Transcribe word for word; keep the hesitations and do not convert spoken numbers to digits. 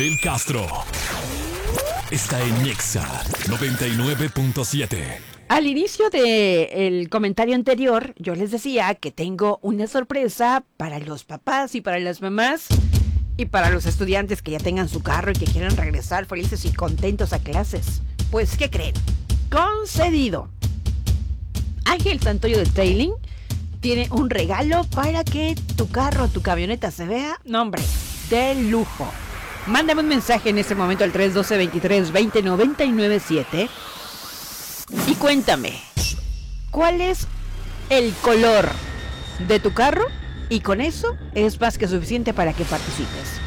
El Castro está en Nexa noventa y nueve punto siete. Al inicio del comentario anterior, yo les decía que tengo una sorpresa para los papás y para las mamás y para los estudiantes que ya tengan su carro y que quieran regresar felices y contentos a clases. Pues, ¿qué creen? Concedido. Ángel Santoyo de Trailing tiene un regalo para que tu carro o tu camioneta se vea, no hombre, de lujo. Mándame un mensaje en este momento al tres uno dos, veintitrés, veinte, noventa y nueve siete y cuéntame, ¿cuál es el color de tu carro? Y con eso es más que suficiente para que participes.